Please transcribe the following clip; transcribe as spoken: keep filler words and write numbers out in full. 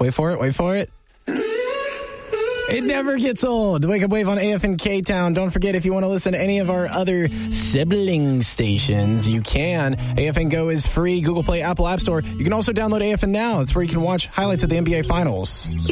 Wait for it. Wait for it. It never gets old. Wake Up Wave on A F N K-Town. Don't forget, if you want to listen to any of our other sibling stations, you can. A F N Go is free. Google Play, Apple App Store. You can also download A F N Now. It's where you can watch highlights of the N B A Finals.